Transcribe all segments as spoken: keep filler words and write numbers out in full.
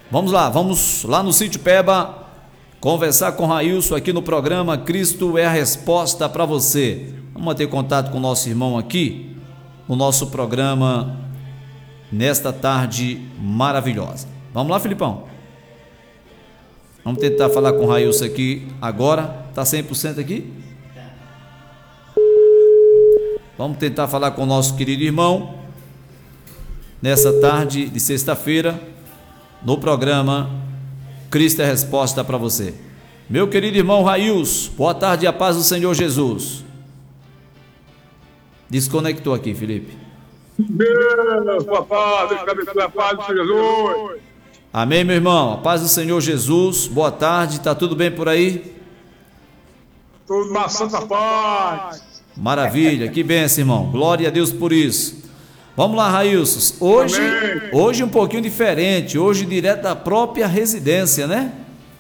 Vamos lá, vamos lá no Sítio Peba conversar com Railson aqui no programa Cristo é a Resposta para você. Vamos ter contato com o nosso irmão aqui no nosso programa nesta tarde maravilhosa. Vamos lá, Filipão? Vamos tentar falar com o Railson aqui agora. Tá cem por cento aqui? Vamos tentar falar com o nosso querido irmão nessa tarde de sexta-feira no programa Cristo é a Resposta para você. Meu querido irmão Railson, boa tarde e a paz do Senhor Jesus. Desconectou aqui, Felipe. Deus, boa tarde, a paz do Senhor Jesus. Amém, meu irmão, a paz do Senhor Jesus. Boa tarde, tá tudo bem por aí? Tudo na santa paz. Maravilha, que bênção, irmão. Glória a Deus por isso. Vamos lá, Railson. Hoje, hoje um pouquinho diferente. Hoje direto da própria residência, né?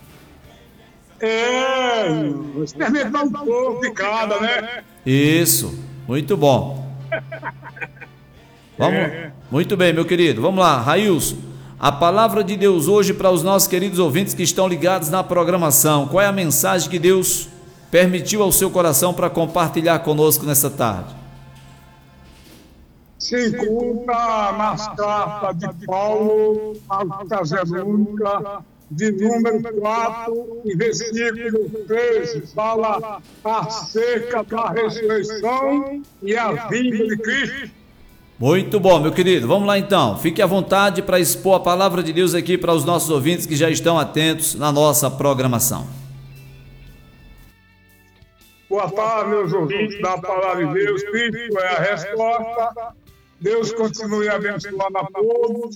É, experimentar um pouco de cada, né? Isso, muito bom. Vamos, é. Muito bem, meu querido. Vamos lá, Railson. A palavra de Deus hoje para os nossos queridos ouvintes que estão ligados na programação. Qual é a mensagem que Deus permitiu ao seu coração para compartilhar conosco nessa tarde? Se encontra nas cartas de Paulo aos Tessalônicos, de número quatro, e versículo treze, fala acerca da ressurreição e a vinda de Cristo. Muito bom, meu querido. Vamos lá então. Fique à vontade para expor a palavra de Deus aqui para os nossos ouvintes que já estão atentos na nossa programação. Boa tarde, meus ouvintes da palavra de Deus. Cristo é a resposta. Deus continue abençoando a todos.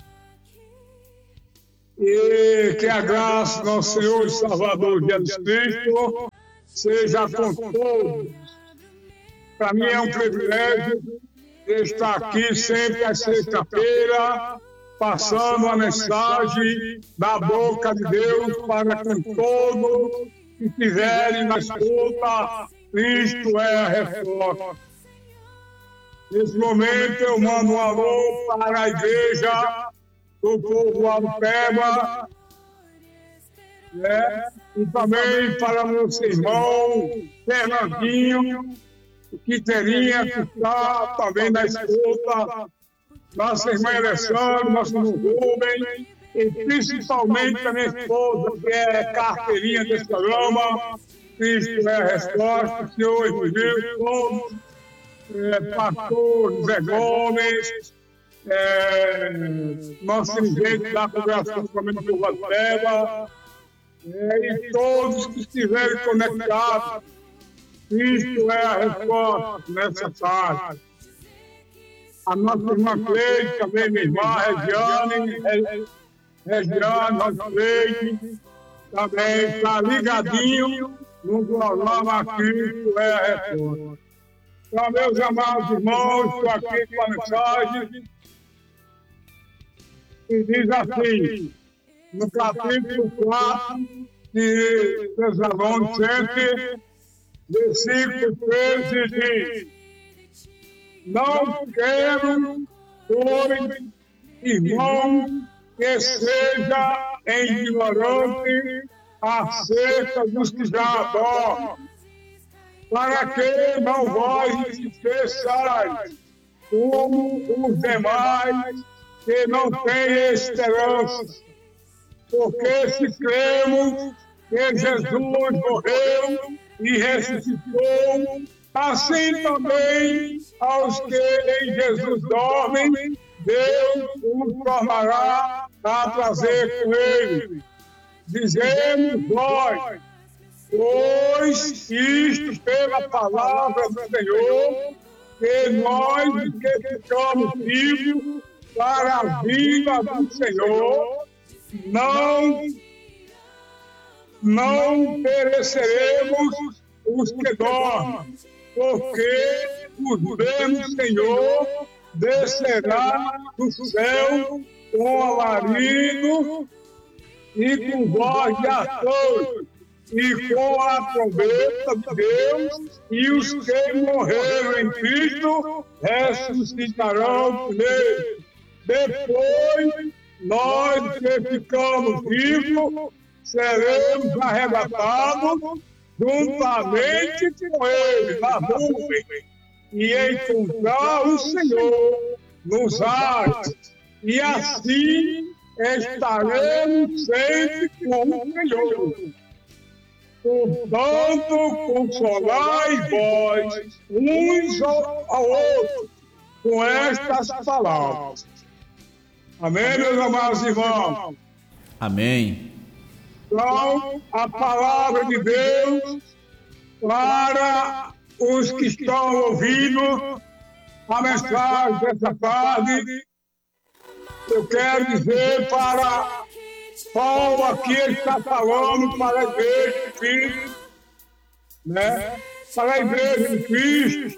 E que a graça do nosso Senhor e Salvador Jesus Cristo seja com todos. Para mim é um privilégio estar aqui sempre às sexta-feira, passando a mensagem da boca de Deus para com todos que estiverem na escuta. Cristo é a resposta. Nesse momento eu mando um alô para a igreja do povo Alpeba, né? E também para nosso irmão Fernandinho, que teria que estar também na escuta, nossa irmã Alessandra, nosso irmão Rubem, e principalmente a minha esposa, que é carteirinha desse programa. Cristo é a resposta, Senhor, Deus, todos. É, pastor José Gomes, é, nosso dirigente da congregação também do Povo Alpeba, é, e todos que estiverem conectados. Cristo é a resposta nessa tarde. A nossa irmã Cleide, também minha irmã Regiane, Regiane, nossa Cleide, também está ligadinho no programa Cristo é a resposta. Então, meus amados irmãos, estou aqui com a mensagem que diz assim, no capítulo quatro de Tessalonicenses, versículo treze, diz: não quero, pois, irmão, que seja ignorante acerca dos que já dormem, para que não vós esqueçais, como os demais que não têm esperança. Porque se cremos que Jesus morreu e ressuscitou, assim também aos que em Jesus dormem, Deus os tornará a trazer com ele. Dizemos nós, pois isto pela palavra do Senhor, que nós que ficamos vivos para a vida do Senhor, não, não pereceremos os que dormem, porque o mesmo Senhor descerá do céu com alarido e com voz de ator, e com a trombeta de Deus, e os que morreram em Cristo ressuscitarão primeiro. Depois nós que ficamos vivos seremos arrebatados juntamente com ele na nuvem e encontrar o Senhor nos ares, e assim estaremos sempre com o Senhor. Portanto, consolai vós uns ao outro com estas palavras. Amém, meus amados irmãos? Amém. Então, a palavra de Deus para os que estão ouvindo a mensagem dessa tarde, eu quero dizer para Paulo aqui, ele está falando para a igreja de Cristo, né? Para a igreja de Cristo,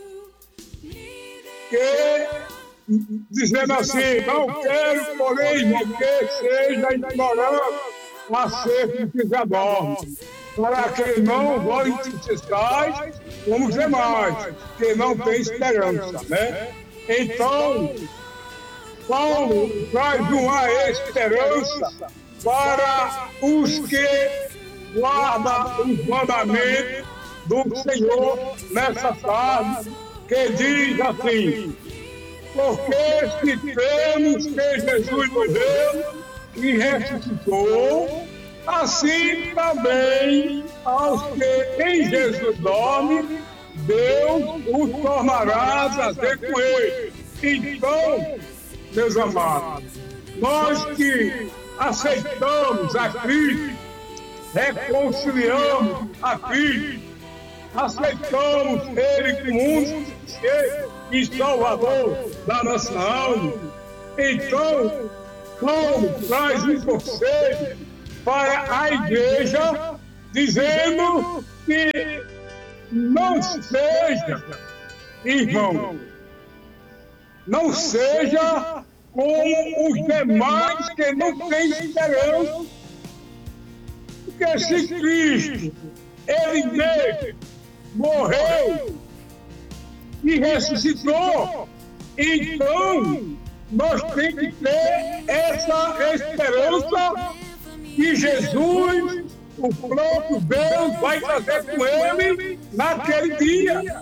que, dizendo assim, não quero, porém, que seja ignorante acerca dos que adormem, para que não vos entristeçais como os demais, que não têm esperança, né? Então, Paulo traz uma esperança para os que guardam os mandamentos do Senhor nessa tarde, que diz assim: porque se cremos que Jesus morreu e ressuscitou, assim também aos que em Jesus dormem, Deus os tornará a trazer com ele. Então, meus amados, nós que aceitamos a Cristo, reconciliamos a Cristo, aceitamos Ele como único e Salvador da nossa alma, então, Paulo traz um conselho para a igreja, dizendo que não seja, irmão, não seja como os demais que não têm esperança, porque se Cristo, Ele mesmo, morreu e ressuscitou, então nós temos que ter essa esperança que Jesus, o próprio Deus, vai trazer com Ele naquele dia.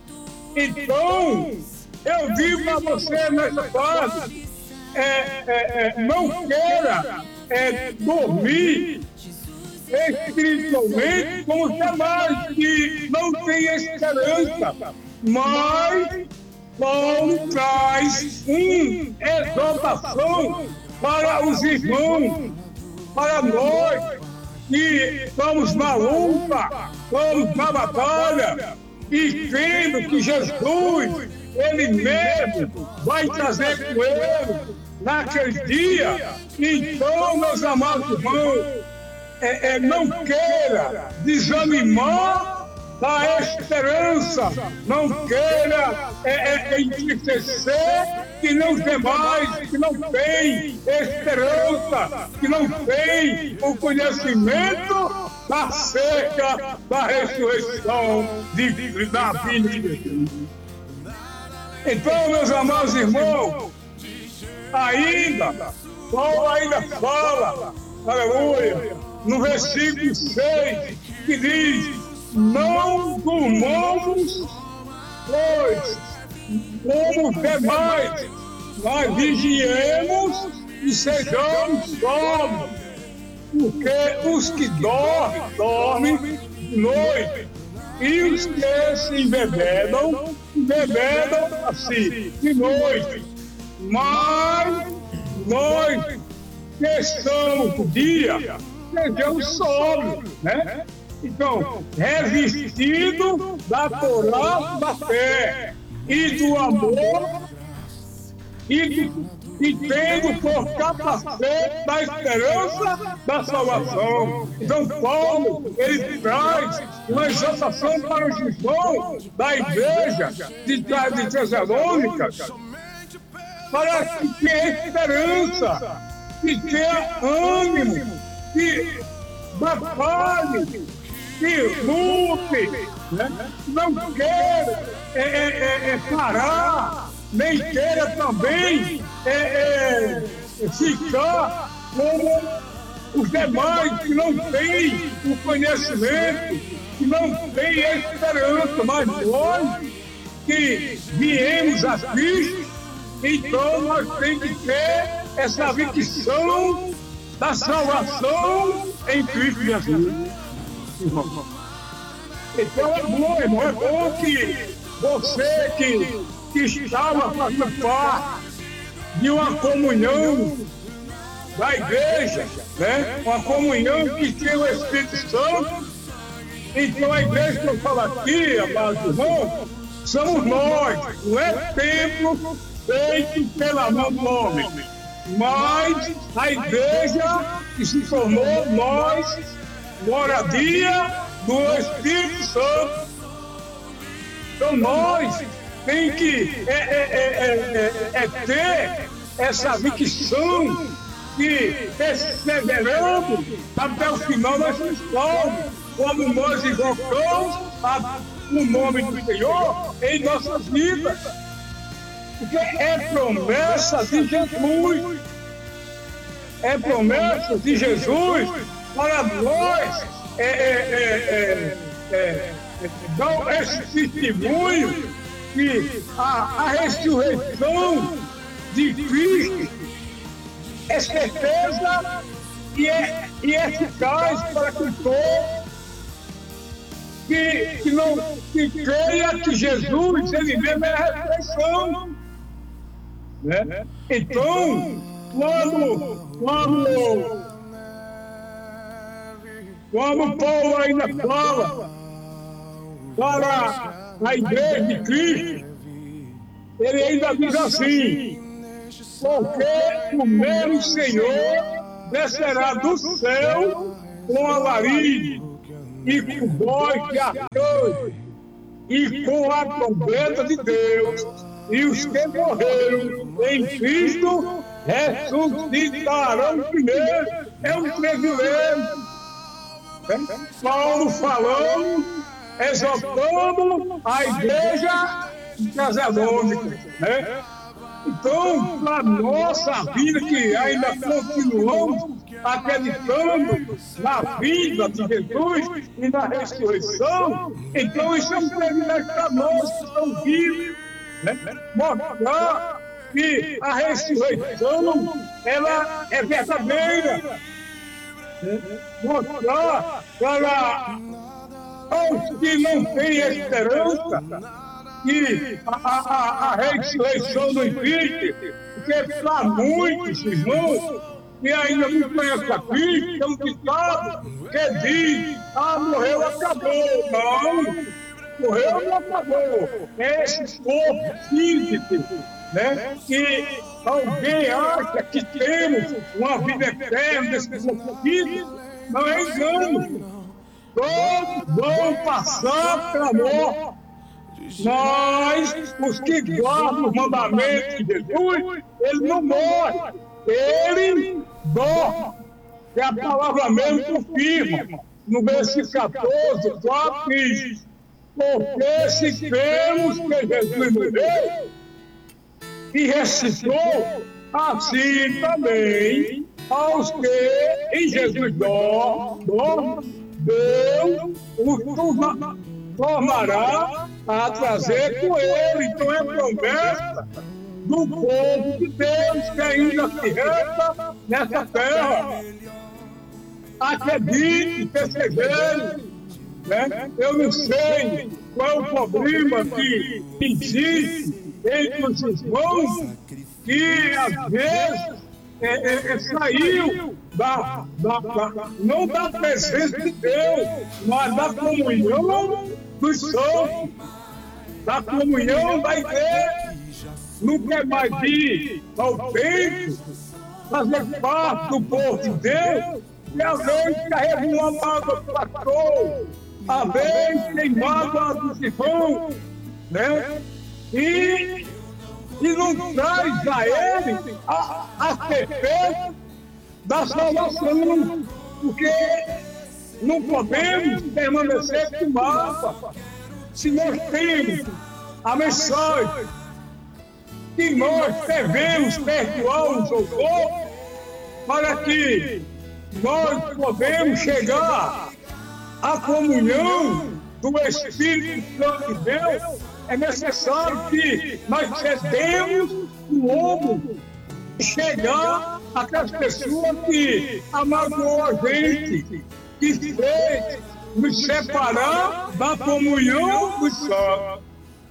Então, eu digo para você nessa fase, é, é, é, não queira é, dormir espiritualmente com os demais que não têm esperança, mas Paulo traz uma exortação para os irmãos, para nós que estamos na luta, estamos na batalha, e vendo que Jesus, Ele mesmo, vai trazer com Ele naquele dia. Então, meus amados irmãos, é, é, não queira desanimar da esperança, não queira é, é, entristecer que não tem mais, que não tem esperança, que não tem o conhecimento acerca da ressurreição de, de, da vida de Jesus. Então, meus amados irmãos, ainda, Paulo ainda fala, aleluia, no versículo seis, que diz: não durmamos, pois, como os demais, mas vigiemos e sejamos sóbrios, porque os que dormem, dormem de noite, e os que se embebedam, embebedam assim, de noite. Mas nós que estamos no dia, sejamos sóbrios, né? Então, revestido da couraça da fé e do amor e, do, e tendo por capacete da esperança da salvação. Então, Paulo, ele traz uma exortação para os irmãos da igreja de, de Tessalônica, para que tenha esperança, que tenha ânimo, que batalhe, que lute, né? Não queira é, é, é, parar, nem queira também é, é, ficar como os demais que não têm o conhecimento, que não têm a esperança, mas nós que viemos a Cristo, então nós temos que ter essa convicção da salvação em Cristo Jesus. Então é bom, irmão, é bom que você que, que estava fazendo parte de uma comunhão da igreja, né? Uma comunhão que tem o Espírito Santo. Então a igreja que eu falo aqui, amados irmãos, somos nós, não é templo feito pela mão do homem, mas a igreja que se tornou nós, moradia do Espírito Santo. Então nós tem que é, é, é, é, é ter essa convicção que, perseverando até o final, nós somos salvos, como nós invocamos o nome do Senhor em nossas vidas. Porque é promessa de Jesus, é promessa de Jesus para nós é, é, é, é, é, dar esse testemunho que a, a ressurreição de Cristo é certeza e é, e é eficaz para que todos que, que não que creia que Jesus, ele mesmo é a ressurreição. Né? Então, quando, quando, quando Paulo ainda fala para a igreja de Cristo, ele ainda diz assim: porque o mesmo Senhor descerá do céu com alarido e com voz de arcanjo e com a trombeta de Deus, e os que morreram em Cristo ressuscitarão primeiro. É um privilégio. É? Paulo falando, exaltando a igreja tesalônica, né? Então, para nossa vida, que ainda continuamos acreditando na vida de Jesus e na ressurreição, então isso é um privilégio para nós que estamos vivos, né? Mostrar que a ressurreição ela é verdadeira, né? Mostrar para os que não têm esperança que a, a, a ressurreição não existe, porque para muitos irmãos que ainda não conhecem a Cristo, é um ditado que diz: ah, morreu, acabou. Não, morreu, não acabou. É esse corpo físico, né, que alguém acha que temos uma vida eterna nesse corpo físico, não é engano. Todos vão passar pela morte. Mas os que guardam os mandamentos de Jesus, ele não morre, ele dorme. E a palavra mesmo confirma, no versículo catorze, quatro diz: porque se cremos que Jesus morreu e ressuscitou, assim também aos que em Jesus dormem, Deus os tornará a trazer com ele. Então é promessa do povo de Deus que ainda se resta nessa terra. Acredite, persevere, né? Eu não sei qual é o problema que existe entre os irmãos, que às vezes é, é, é, saiu da, da, da, não da presença de Deus, mas da comunhão dos santos, da comunhão da igreja. Não quer mais ir ao templo, fazer parte do povo de Deus, e às vezes carrega uma mágoa do pastor, às vezes tem mágoa dos irmãos, né? E, e não traz a ele a, a certeza da salvação, porque não podemos permanecer com mágoa. Se nós temos a mensagem que nós devemos perdoar uns aos outros, para que nós podemos chegar à comunhão do Espírito Santo de Deus, é necessário que nós cedemos o ombro e chegar àquelas pessoas que amargou a gente, que fez nos separar da comunhão dos santos.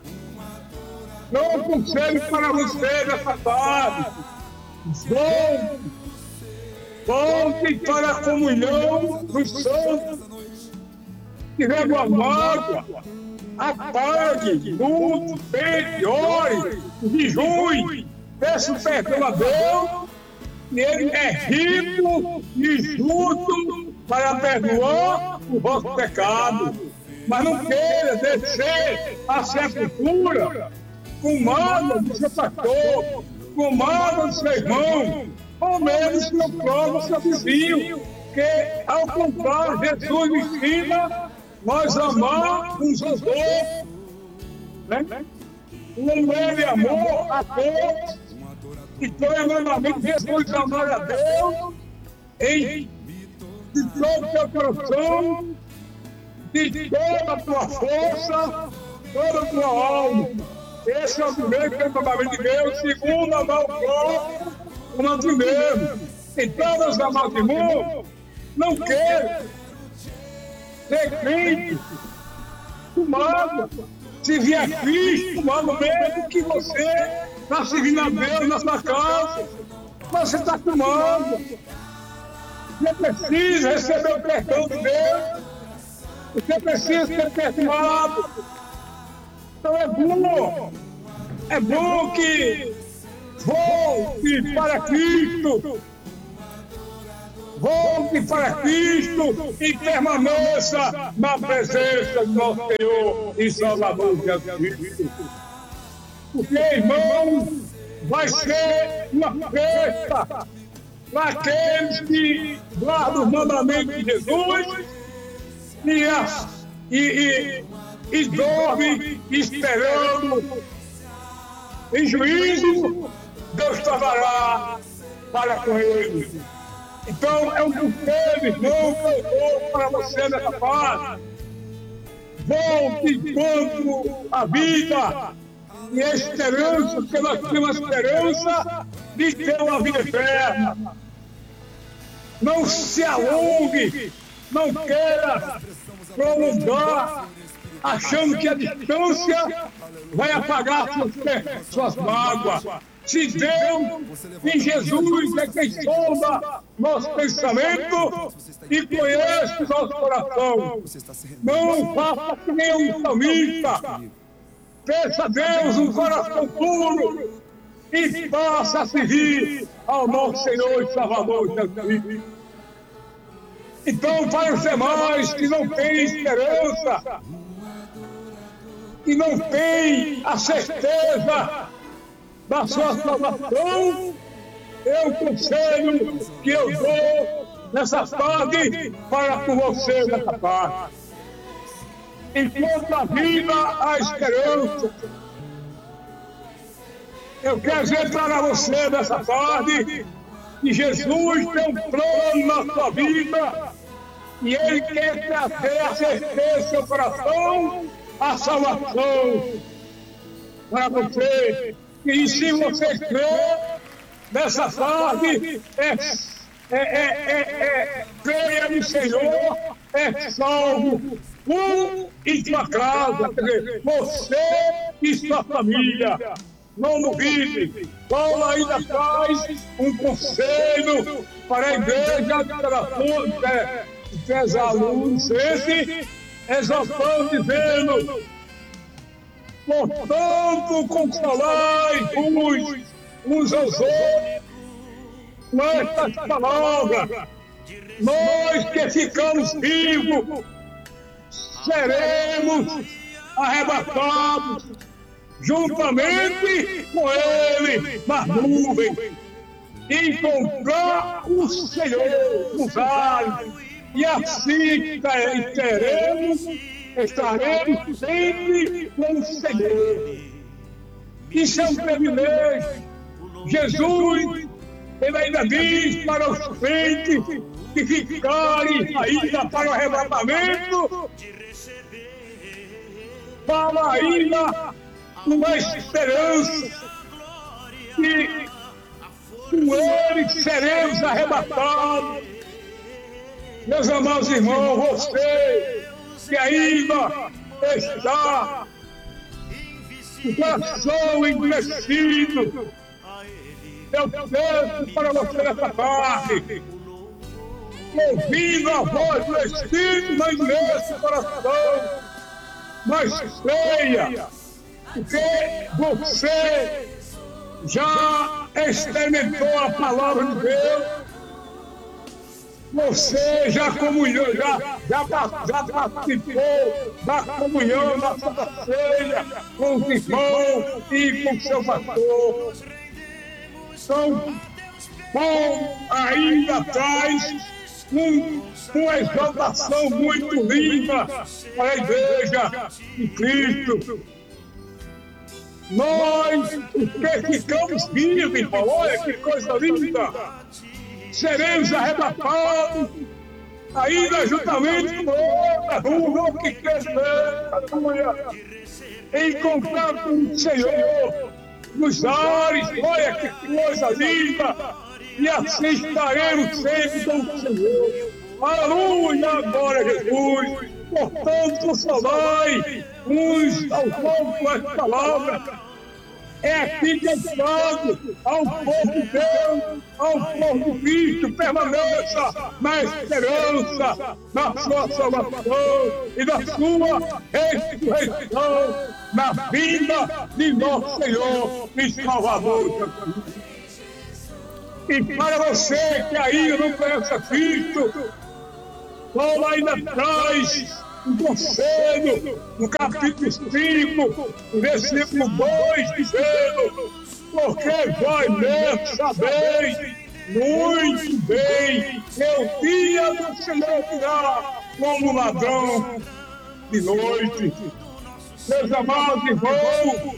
Eu conselho para você nessa tarde: volte, volte para a comunhão dos santos. Se tiver uma mágoa, apague, lute, pegue, ore, jejue, peça perdão a Deus, e Ele é rico e justo para perdoar o vosso pecado. Mas não queira descer a sepultura com mágoa do seu pastor, com mágoa do seu irmão, ou mesmo do seu próprio, seu vizinho, que, ao contrário, Jesus ensina nós amar uns aos outros, né? Como Ele amou a todos, então é mandamento Jesus amar a Deus em, de todo o teu coração, de toda a tua força, toda a tua alma. Esse é o primeiro mandamento de Deus. Segundo, amar o próximo como a ti mesmo. Então, meus amados irmãos, não quero ser crente, tomado, se vier Cristo, tomado mesmo que você está servindo a Deus na sua casa, você está tomado. Você precisa receber o perdão de Deus, você precisa ser perdoado. Então é bom, é bom que volte para Cristo, volte para Cristo e permaneça na presença do nosso Senhor e Salvador Jesus Cristo. Porque, irmão, vai ser uma festa para aqueles que guardam os mandamentos de Jesus e, as, e, e, e dormem esperando em juízo. Deus trabalhará para com eles. Então, é um conselho, irmão, que eu dou para você nessa fase. Volte enquanto a vida e a esperança, porque nós temos a esperança de ter uma vida eterna. Não se alongue, não queira prolongar, achando que a distância vai apagar suas, suas mágoas. Se Deus, em Jesus, é quem sonda nosso pensamento e conhece nosso coração. Não faça que nem um salmista. Peça a Deus um coração puro e faça servir ao nosso Senhor e Salvador Jesus Cristo. Então, para os demais que não têm esperança, que não têm a certeza da sua salvação, eu o conselho que eu dou nessa tarde para com você nessa tarde. Enquanto a vida, a esperança. Eu quero dizer para você nessa tarde que Jesus tem um plano na sua vida e Ele quer trazer a certeza do seu coração, a salvação para você. E se você crê nessa tarde, é, é, é, é, é, creia no Senhor, é salvo, tu e tua casa, quer dizer, você e sua família. Não duvide. Paulo ainda faz um conselho para a igreja de Tessalonicenses, exortando, dizendo: portanto, consolai-vos uns aos outros com estas palavras. Nós que ficamos vivos seremos arrebatados juntamente com Ele nas nuvens, e encontrar o Senhor nos ares, e assim teremos, estaremos sempre com o Senhor. Isso é um privilégio. Jesus Ele ainda diz para os crentes que ficarem ainda para o arrebatamento, fala ainda uma esperança que com ele seremos arrebatados. Meus amados irmãos, você que ainda está com o coração endurecido, eu peço para você nessa tarde, ouvindo a voz do Espírito, não endureça o coração, mas creia, porque você já experimentou a palavra de Deus, você já comunhou, já, já, já participou da comunhão da Santa Ceia com os irmãos e com o seu pastor. Então, bom, ainda atrás um, uma exaltação muito linda para a igreja de Cristo. Nós, os que ficamos vivos, irmão, olha que coisa linda, seremos arrebatados, ainda juntamente com outra rua que crescer, encontrar com o Senhor nos ares, olha que coisa linda, e assim estaremos sempre com o Senhor. Aleluia, glória a Jesus. Portanto, consolai uns aos outros com as palavras. É aqui que eu trago ao povo de Deus, ao povo de Cristo, permaneça na esperança, na sua salvação e na sua ressurreição, na vida de nosso Senhor e Salvador Jesus. E para você que ainda não conhece a Cristo, Paulo ainda traz um conselho no capítulo cinco, no versículo dois, dizendo: porque vós mesmos sabeis muito bem que o dia do Senhor virá como ladrão de noite. Meus amados irmãos,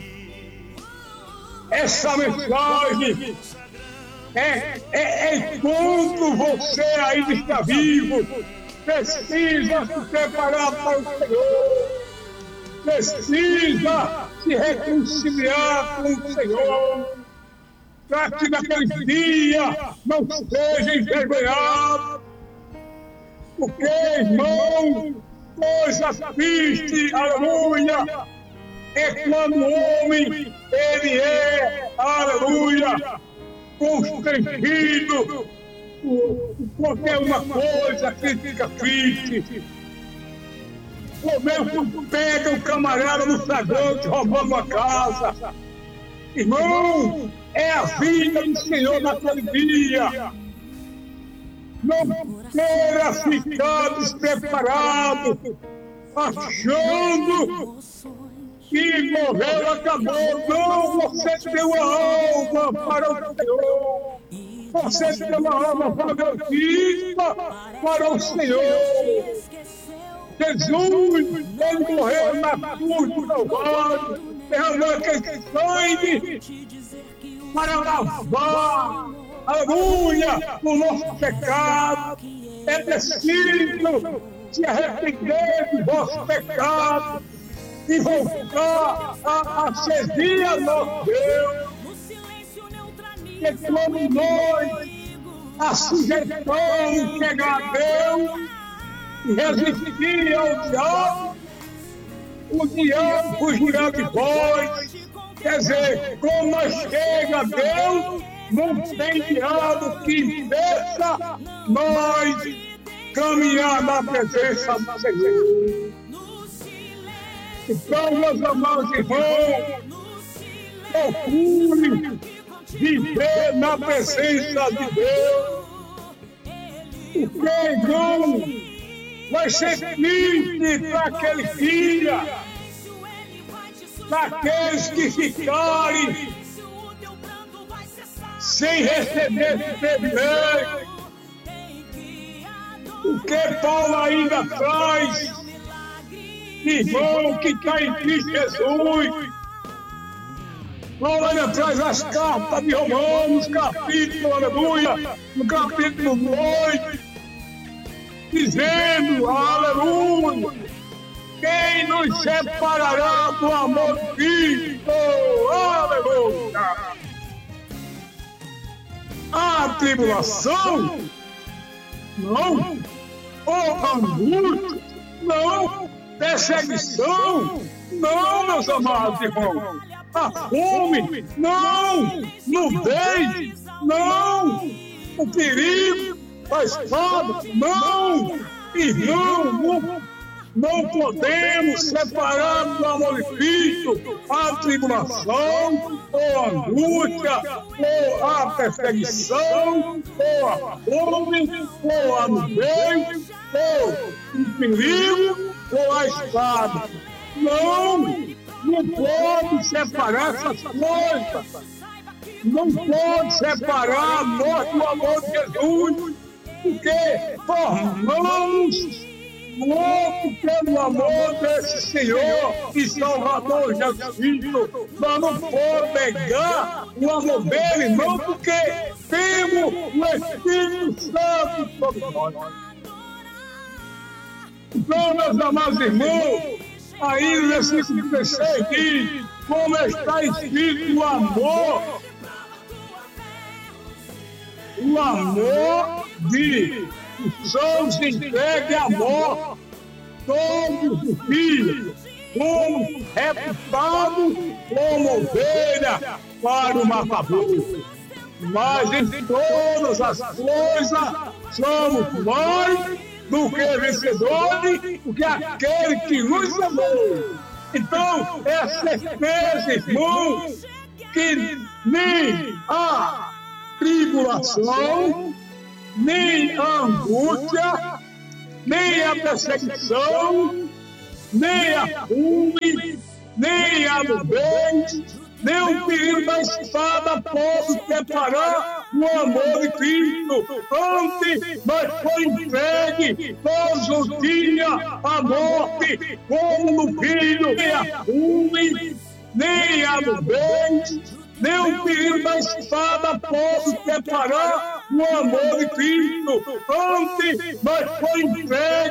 essa mensagem é, é, é enquanto você ainda está vivo, precisa se preparar para o Senhor, precisa se reconciliar com o Senhor, para que naquele dia não seja envergonhado, porque, irmão, coisa triste, aleluia, é quando o homem, ele é, aleluia, constrangido por qualquer uma coisa que fica triste. Ou mesmo pega o camarada no flagrante roubando a casa. Irmão, é a vida do Senhor naquele dia. Não queira ficar despreparado, achando que morreu, acabou. Não, você deu a alma para o Senhor. Você deu uma alma para a Bautista, para o Senhor. Jesus, ele morreu na cruz do Calvário, derramou aquele sangue para lavar, aleluia, o nosso pecado. É preciso se arrepender do vosso pecado e voltar a, a servir a nosso Deus. Que quando nós a sujeitamos chegar a Deus e resistir ao diabo, o diabo fugirá de vós. Quer dizer, como nós chega a Deus, não tem diabo que impeça nós caminhar na presença do Senhor. Então, meus amados irmãos, procure viver na presença de Deus. Porque, irmão, vai ser triste para aquele dia, para aqueles que ficarem sem receber esse privilégio. Porque Paulo ainda traz, irmão, que está em Cristo Jesus, Olha, traz as cartas de Romanos, capítulo, aleluia, no capítulo dois, dizendo, aleluia, quem nos separará do amor de Cristo, aleluia. A tribulação? Não. Ou angústia? Não. Perseguição? Não, meus amados irmãos. A fome? Não. Nudez? Não. O perigo? A espada? Não. Irmão, não. Não podemos separar do amor de Cristo a tribulação, ou a angústia, ou a perseguição, ou a fome, ou a nudez, ou o perigo, ou a espada. Não, não pode separar essas coisas. Não pode separar a morte do amor de Jesus, porque formamos louco pelo amor desse Senhor e Salvador Jesus Cristo. Nós não podemos negar o amor dele, não, porque temos o Espírito Santo sobre nós. Então, meus amados irmãos, aí no versículo dezesseis diz, como está escrito o amor, o amor de somos entregues à morte, todos os filhos, como reputados como ovelha para o matadouro. Mas em todas as coisas somos mais do que vencedores, porque aquele que nos amou. Então, é certeza, irmão, que nem a tribulação, nem a angústia, nem a perseguição, nem a fome, nem a nudez, nem o perigo da espada pode separar o amor de Cristo. Antes, mas foi entregue todos os dias a morte, como no filho, nem a fome, nem a nudez, nem o perigo da espada pode separar o amor de Cristo. Antes, mas foi entregue